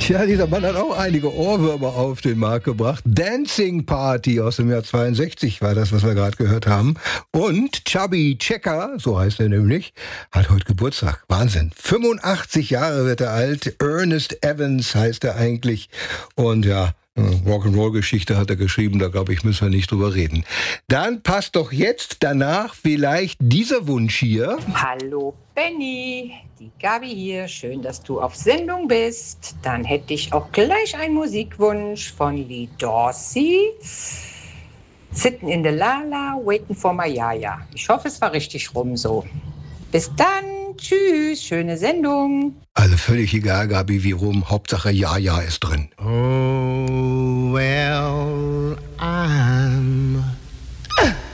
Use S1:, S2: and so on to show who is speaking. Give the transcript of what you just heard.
S1: Tja, dieser Mann hat auch einige Ohrwürmer auf den Markt gebracht. Dancing Party aus dem Jahr 62 war das, was wir gerade gehört haben. Und Chubby Checker, so heißt er nämlich, hat heute Geburtstag. Wahnsinn. 85 Jahre wird er alt. Ernest Evans heißt er eigentlich. Und ja, Rock'n'Roll-Geschichte hat er geschrieben, da glaube ich, müssen wir nicht drüber reden. Dann passt doch jetzt danach vielleicht dieser Wunsch hier.
S2: Hallo Benny, die Gabi hier, schön, dass du auf Sendung bist. Dann hätte ich auch gleich einen Musikwunsch von Lee Dorsey. Sitting in the Lala, waiting for my Yaya. Ich hoffe, es war richtig rum so. Bis dann, tschüss, schöne Sendung.
S1: Also völlig egal, Gabi, wie rum, Hauptsache Yaya ist drin.
S3: Oh, well.